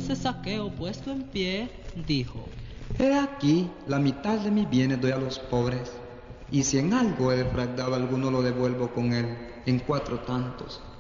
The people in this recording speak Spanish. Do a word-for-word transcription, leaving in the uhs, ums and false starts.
Entonces Zaqueo, puesto en pie, dijo: He aquí, la mitad de mis bienes doy a los pobres, y si en algo he defraudado a alguno lo devuelvo con él en cuatro tantos.